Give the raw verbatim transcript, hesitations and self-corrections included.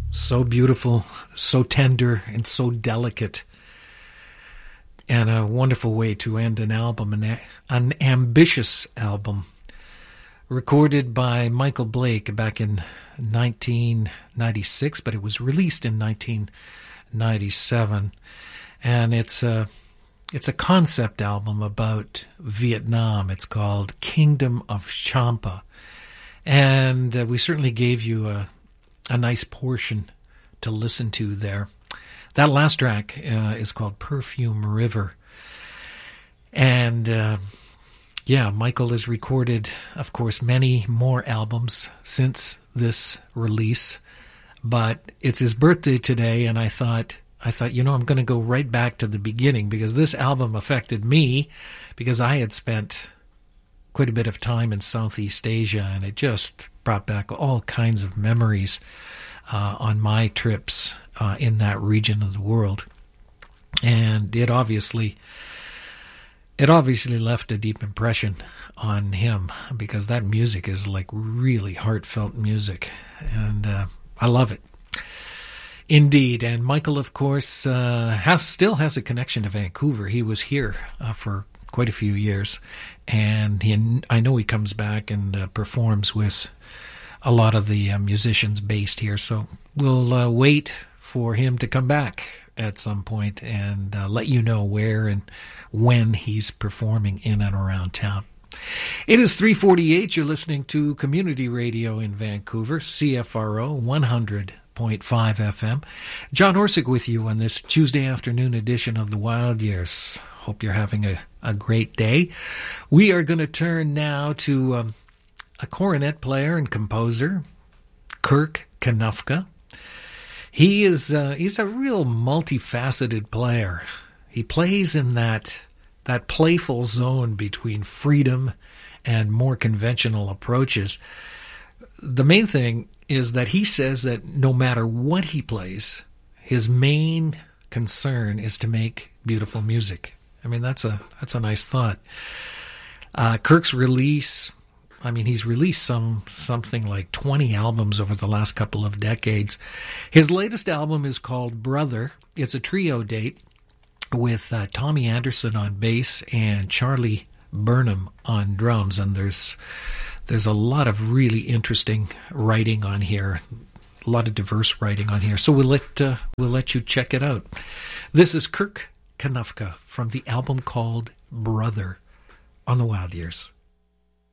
So beautiful, so tender, and so delicate. And a wonderful way to end an album, an, an ambitious album, recorded by Michael Blake back in nineteen ninety-six, but it was released in nineteen ninety-seven. And it's a, it's a concept album about Vietnam. It's called Kingdom of Champa. And uh, we certainly gave you a, a nice portion to listen to there. That last track uh, is called Perfume River. And uh, yeah, Michael has recorded, of course, many more albums since this release. But it's his birthday today, and I thought, I thought, you know, I'm going to go right back to the beginning, because this album affected me, because I had spent quite a bit of time in Southeast Asia, and it just brought back all kinds of memories uh, on my trips uh, in that region of the world. And it obviously, it obviously left a deep impression on him, because that music is like really heartfelt music, and uh, I love it. Indeed. And Michael, of course, uh, has still has a connection to Vancouver. He was here uh, for quite a few years, and he, I know he comes back and uh, performs with a lot of the uh, musicians based here. So we'll uh, wait for him to come back at some point and uh, let you know where and when he's performing in and around town. It is three forty-eight. You're listening to Community Radio in Vancouver, C F R O one hundred point five F M. John Orsick with you on this Tuesday afternoon edition of The Wild Years. Hope you're having a, a great day. We are going to turn now to um, a cornet player and composer, Kirk Kanufka. He is uh, he's a real multifaceted player. He plays in that that playful zone between freedom and more conventional approaches. The main thing is that he says that no matter what he plays, his main concern is to make beautiful music. I mean, that's a that's a nice thought. Uh, Kirk's release, I mean, he's released some something like twenty albums over the last couple of decades. His latest album is called Brother. It's a trio date with uh, Tommy Anderson on bass and Charlie Burnham on drums, and there's there's a lot of really interesting writing on here, a lot of diverse writing on here. So we'll let uh, we'll let you check it out. This is Kirk Kanufka from the album called Brother on the Wild Years.